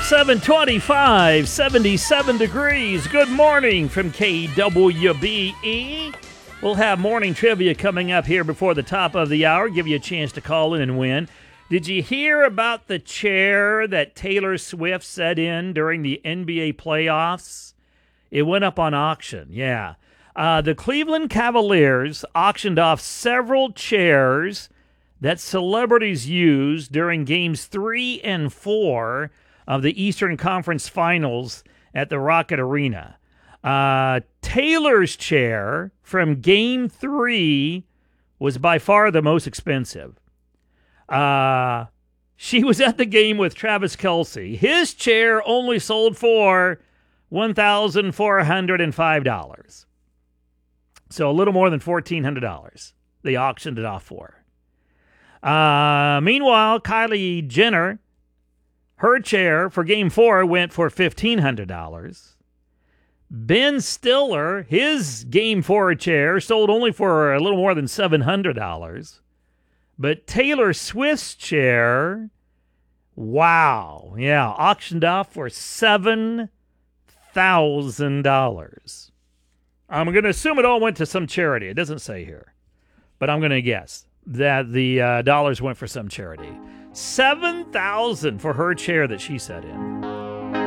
725, 77 degrees. Good morning from KWBE. We'll have morning trivia coming up here before the top of the hour. Give you a chance to call in and win. Did you hear about the chair that Taylor Swift sat in during the NBA playoffs? It went up on auction, yeah. The Cleveland Cavaliers auctioned off several chairs that celebrities used during Games 3 and 4 of the Eastern Conference Finals at the Rocket Arena. Taylor's chair from Game 3 was by far the most expensive. She was at the game with Travis Kelce. His chair only sold for $1,405. So a little more than $1,400 they auctioned it off for. Meanwhile, Kylie Jenner, her chair for Game 4 went for $1,500. Ben Stiller, his Game 4 chair sold only for a little more than $700. But Taylor Swift's chair, wow, yeah, auctioned off for $7,000. I'm going to assume it all went to some charity. It doesn't say here, but I'm going to guess that the dollars went for some charity. $7,000 for her chair that she sat in.